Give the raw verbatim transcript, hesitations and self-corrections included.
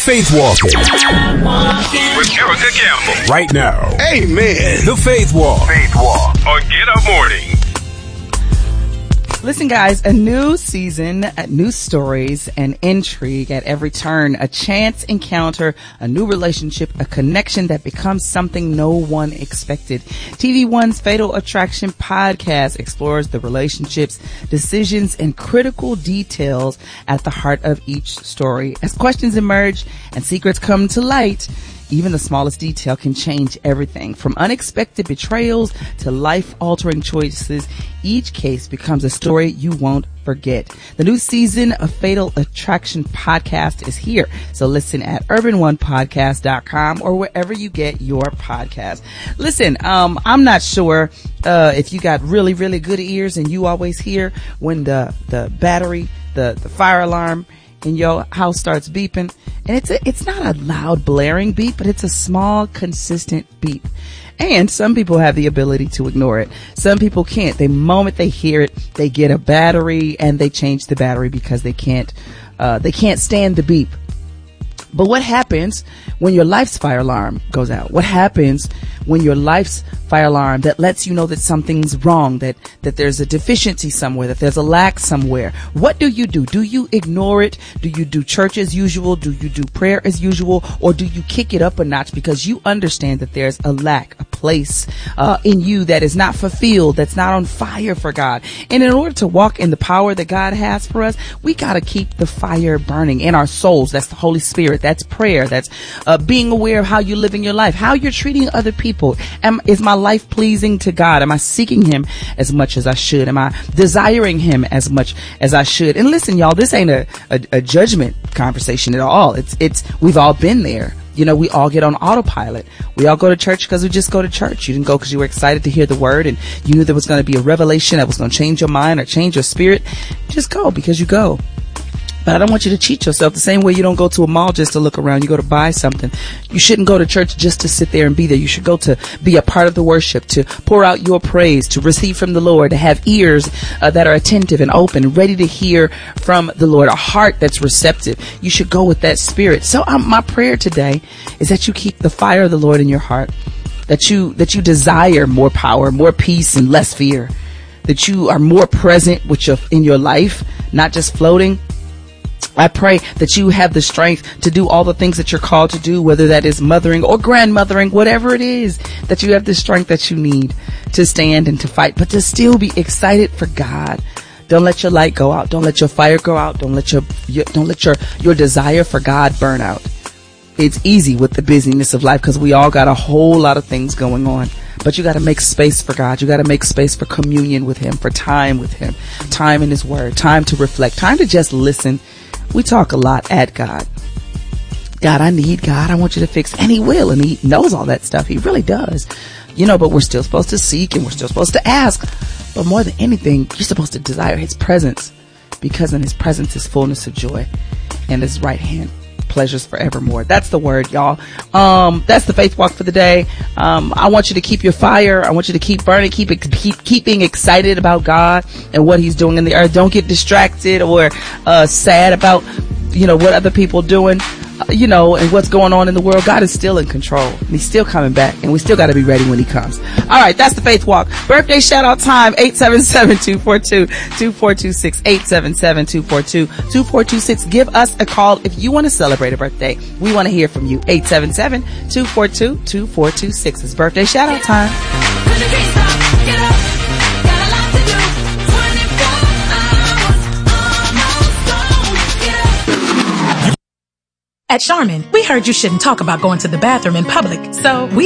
Faith Walking with Erica Campbell. Right now. Amen. The Faith Walk. Faith Walk on Get Up Morning. Listen, guys, a new season, new stories, and intrigue at every turn, a chance encounter, a new relationship, a connection that becomes something no one expected. T V One's Fatal Attraction podcast explores the relationships, decisions, and critical details at the heart of each story. As questions emerge and secrets come to light, even the smallest detail can change everything. From unexpected betrayals to life-altering choices, each case becomes a story you won't forget. The new season of Fatal Attraction podcast is here. So listen at urban one podcast dot com or wherever you get your podcast. Listen, um, I'm not sure uh, if you got really, really good ears and you always hear when the, the battery, the, the fire alarm in your house starts beeping, and it's a, it's not a loud blaring beep, but it's a small consistent beep. And some people have the ability to ignore it. Some people can't. The moment they hear it, they get a battery and they change the battery because they can't uh they can't stand the beep. But what happens when your life's fire alarm goes out? What happens when your life's fire alarm that lets you know that something's wrong, that, that there's a deficiency somewhere, that there's a lack somewhere? What do you do? Do you ignore it? Do you do church as usual? Do you do prayer as usual? Or do you kick it up a notch because you understand that there's a lack, a place uh, in you that is not fulfilled, that's not on fire for God? And in order to walk in the power that God has for us, we got to keep the fire burning in our souls. That's the Holy Spirit. That's prayer. That's uh, being aware of how you're living your life, how you're treating other people. Am, is my life pleasing to God? Am I seeking Him as much as I should? Am I desiring Him as much as I should? And listen, y'all, this ain't a, a, a judgment conversation at all. It's, it's, we've all been there. You know, we all get on autopilot. We all go to church because we just go to church. You didn't go because you were excited to hear the word and you knew there was going to be a revelation that was going to change your mind or change your spirit. Just go because you go. But I don't want you to cheat yourself the same way you don't go to a mall just to look around. You go to buy something. You shouldn't go to church just to sit there and be there. You should go to be a part of the worship, to pour out your praise, to receive from the Lord, to have ears uh, that are attentive and open, ready to hear from the Lord, a heart that's receptive. You should go with that spirit. So um, my prayer today is that you keep the fire of the Lord in your heart, that you, that you desire more power, more peace, and less fear, that you are more present with your, in your life, not just floating. I pray that you have the strength to do all the things that you're called to do, whether that is mothering or grandmothering, whatever it is, that you have the strength that you need to stand and to fight, but to still be excited for God. Don't let your light go out. Don't let your fire go out. Don't let your, your don't let your, your desire for God burn out. It's easy with the busyness of life because we all got a whole lot of things going on. But you got to make space for God. You got to make space for communion with Him, for time with Him, time in His Word, time to reflect, time to just listen. We talk a lot at God. God, I need God. I want you to fix. And He will. And He knows all that stuff. He really does. You know, but we're still supposed to seek and we're still supposed to ask. But more than anything, you're supposed to desire His presence, because in His presence is fullness of joy, and His right hand pleasures forevermore. That's the word, y'all. Um, that's the faith walk for the day. Um, I want you to keep your fire. I want you to keep burning, keep, keep, keep being excited about God and what He's doing in the earth. Don't get distracted or, uh, sad about, you know, what other people are doing, uh, you know, and what's going on in the world. God is still in control and He's still coming back, and we still got to be ready when He comes. All right. That's the faith walk. Birthday shout out time, eight seven seven, two four two, two four two six, eight seven seven, two four two, two four two six. Give us a call if you want to celebrate a birthday. We want to hear from you. eight seven seven, two four two, two four two six. It's birthday shout out time. At Charmin, we heard you shouldn't talk about going to the bathroom in public, so we